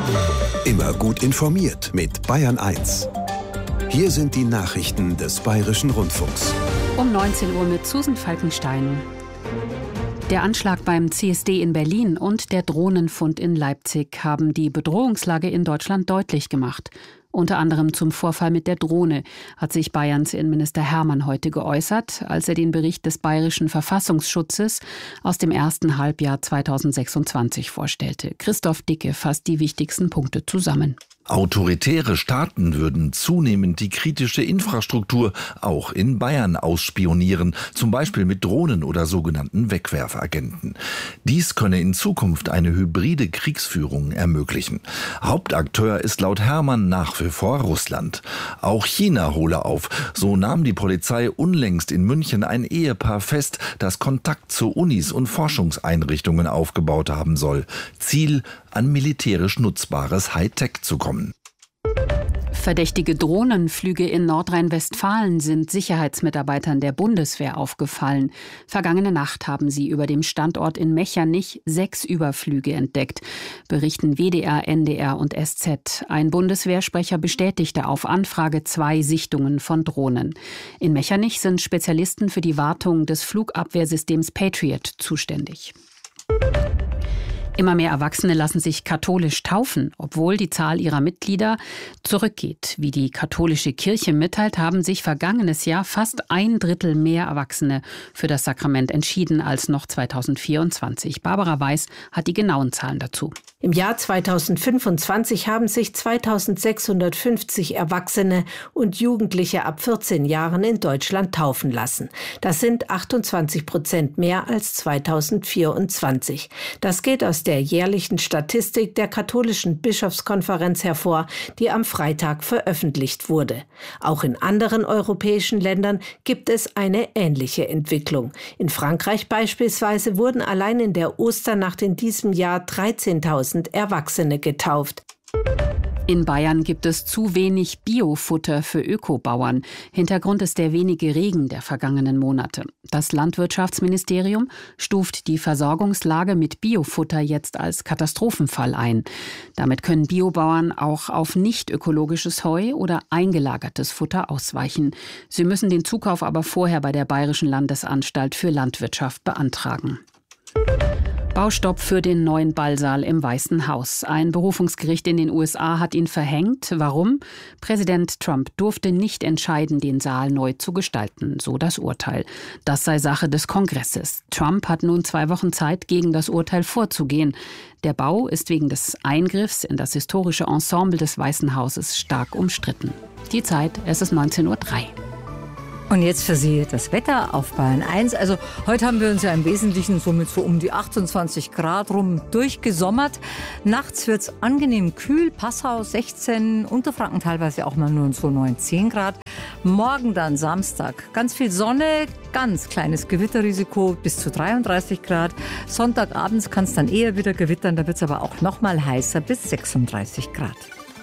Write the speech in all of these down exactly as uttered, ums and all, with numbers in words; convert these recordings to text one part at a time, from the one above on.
Immer gut informiert mit Bayern eins. Hier sind die Nachrichten des Bayerischen Rundfunks. Um neunzehn Uhr mit Susan Falkenstein. Der Anschlag beim C S D in Berlin und der Drohnenfund in Leipzig haben die Bedrohungslage in Deutschland deutlich gemacht. Unter anderem zum Vorfall mit der Drohne hat sich Bayerns Innenminister Hermann heute geäußert, als er den Bericht des Bayerischen Verfassungsschutzes aus dem ersten Halbjahr zweitausendsechsundzwanzig vorstellte. Christoph Dicke fasst die wichtigsten Punkte zusammen. Autoritäre Staaten würden zunehmend die kritische Infrastruktur auch in Bayern ausspionieren, zum Beispiel mit Drohnen oder sogenannten Wegwerfagenten. Dies könne in Zukunft eine hybride Kriegsführung ermöglichen. Hauptakteur ist laut Hermann nach wie vor Russland. Auch China hole auf. So nahm die Polizei unlängst in München ein Ehepaar fest, das Kontakt zu Unis und Forschungseinrichtungen aufgebaut haben soll. Ziel: an militärisch nutzbares Hightech zu kommen. Verdächtige Drohnenflüge in Nordrhein-Westfalen sind Sicherheitsmitarbeitern der Bundeswehr aufgefallen. Vergangene Nacht haben sie über dem Standort in Mechernich sechs Überflüge entdeckt, berichten W D R, N D R und S Z. Ein Bundeswehrsprecher bestätigte auf Anfrage zwei Sichtungen von Drohnen. In Mechernich sind Spezialisten für die Wartung des Flugabwehrsystems Patriot zuständig. Immer mehr Erwachsene lassen sich katholisch taufen, obwohl die Zahl ihrer Mitglieder zurückgeht. Wie die katholische Kirche mitteilt, haben sich vergangenes Jahr fast ein Drittel mehr Erwachsene für das Sakrament entschieden als noch zweitausendvierundzwanzig. Barbara Weiß hat die genauen Zahlen dazu. Im Jahr zweitausendfünfundzwanzig haben sich zweitausendsechshundertfünfzig Erwachsene und Jugendliche ab vierzehn Jahren in Deutschland taufen lassen. Das sind achtundzwanzig Prozent mehr als zweitausendvierundzwanzig. Das geht aus der jährlichen Statistik der Katholischen Bischofskonferenz hervor, die am Freitag veröffentlicht wurde. Auch in anderen europäischen Ländern gibt es eine ähnliche Entwicklung. In Frankreich beispielsweise wurden allein in der Osternacht in diesem Jahr dreizehntausend Erwachsene getauft. In Bayern gibt es zu wenig Biofutter für Ökobauern. Hintergrund ist der wenige Regen der vergangenen Monate. Das Landwirtschaftsministerium stuft die Versorgungslage mit Biofutter jetzt als Katastrophenfall ein. Damit können Biobauern auch auf nicht ökologisches Heu oder eingelagertes Futter ausweichen. Sie müssen den Zukauf aber vorher bei der Bayerischen Landesanstalt für Landwirtschaft beantragen. Baustopp für den neuen Ballsaal im Weißen Haus. Ein Berufungsgericht in den U S A hat ihn verhängt. Warum? Präsident Trump durfte nicht entscheiden, den Saal neu zu gestalten, so das Urteil. Das sei Sache des Kongresses. Trump hat nun zwei Wochen Zeit, gegen das Urteil vorzugehen. Der Bau ist wegen des Eingriffs in das historische Ensemble des Weißen Hauses stark umstritten. Die Zeit, es ist neunzehn Uhr drei. Und jetzt für Sie das Wetter auf Bayern eins. Also heute haben wir uns ja im Wesentlichen so mit so um die achtundzwanzig Grad rum durchgesommert. Nachts wird es angenehm kühl, Passau sechzehn, Unterfranken teilweise auch mal nur so neun, zehn Grad. Morgen dann Samstag ganz viel Sonne, ganz kleines Gewitterrisiko bis zu dreiunddreißig Grad. Sonntagabends kann es dann eher wieder gewittern, da wird es aber auch noch mal heißer bis sechsunddreißig Grad.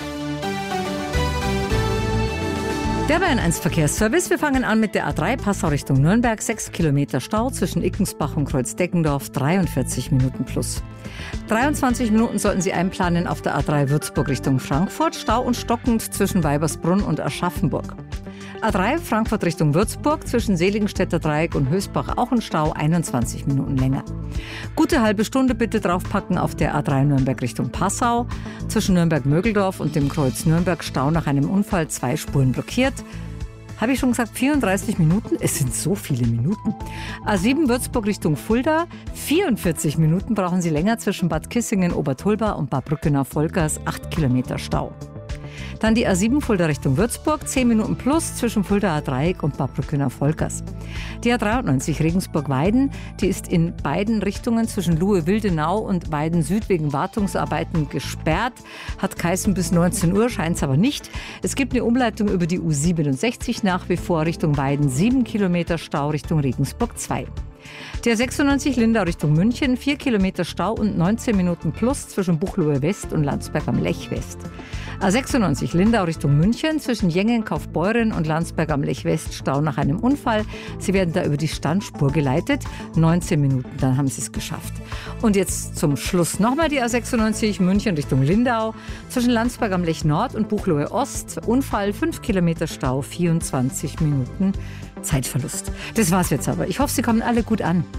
Der Bayern eins Verkehrsservice. Wir fangen an mit der A drei Passau Richtung Nürnberg. Sechs Kilometer Stau zwischen Ickensbach und Kreuzdeckendorf. dreiundvierzig Minuten plus. dreiundzwanzig Minuten sollten Sie einplanen auf der A drei Würzburg Richtung Frankfurt. Stau und stockend zwischen Weibersbrunn und Aschaffenburg. A drei Frankfurt Richtung Würzburg zwischen Seligenstädter Dreieck und Hösbach auch ein Stau, einundzwanzig Minuten länger. Gute halbe Stunde bitte draufpacken auf der A drei Nürnberg Richtung Passau. Zwischen Nürnberg-Mögeldorf und dem Kreuz Nürnberg Stau nach einem Unfall, zwei Spuren blockiert. Habe ich schon gesagt, vierunddreißig Minuten? Es sind so viele Minuten. A sieben Würzburg Richtung Fulda, vierundvierzig Minuten brauchen Sie länger zwischen Bad Kissingen, Obertulba und Bad Brückenau-Volkers, acht Kilometer Stau. Dann die A sieben Fulda Richtung Würzburg, zehn Minuten plus zwischen Fuldaer Dreieck und Bad Brückenau-Volkers. Die A dreiundneunzig Regensburg-Weiden, die ist in beiden Richtungen zwischen Luhe-Wildenau und Weiden Süd wegen Wartungsarbeiten gesperrt. Hat geheißen bis neunzehn Uhr, scheint es aber nicht. Es gibt eine Umleitung über die U siebenundsechzig nach wie vor Richtung Weiden, sieben Kilometer Stau Richtung Regensburg zwei. Der sechsundneunzig Lindau Richtung München, vier Kilometer Stau und neunzehn Minuten plus zwischen Buchloe West und Landsberg am Lech West. A sechsundneunzig Lindau Richtung München zwischen Jengen, Kaufbeuren und Landsberg am Lech West Stau nach einem Unfall. Sie werden da über die Standspur geleitet. neunzehn Minuten, dann haben Sie es geschafft. Und jetzt zum Schluss nochmal die A sechsundneunzig München Richtung Lindau zwischen Landsberg am Lech Nord und Buchloe Ost. Unfall, fünf Kilometer Stau, vierundzwanzig Minuten Zeitverlust. Das war's jetzt aber. Ich hoffe, Sie kommen alle gut an.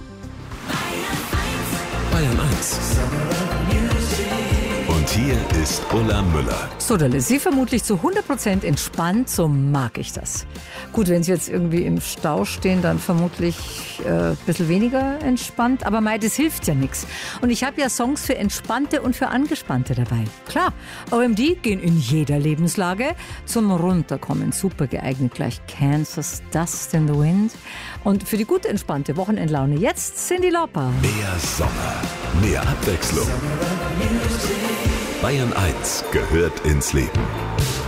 Bayern eins. Und hier ist Ulla Müller. So, da ist Sie vermutlich zu hundert Prozent entspannt, so mag ich das. Gut, wenn Sie jetzt irgendwie im Stau stehen, dann vermutlich äh, ein bisschen weniger entspannt. Aber mei, das hilft ja nichts. Und ich habe ja Songs für Entspannte und für Angespannte dabei. Klar, O M D gehen in jeder Lebenslage zum Runterkommen. Super geeignet gleich. Kansas, Dust in the Wind. Und für die gut entspannte Wochenendlaune jetzt Cyndi Lauper. Mehr Sommer, mehr Abwechslung. Bayern eins gehört ins Leben.